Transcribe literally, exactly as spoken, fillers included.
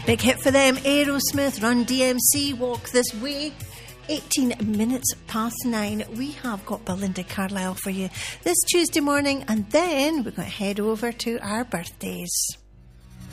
Big hit for them. Aerosmith, Run D M C, Walk This Way. eighteen minutes past nine. We have got Belinda Carlisle for you this Tuesday morning, and then we're going to head over to our birthdays.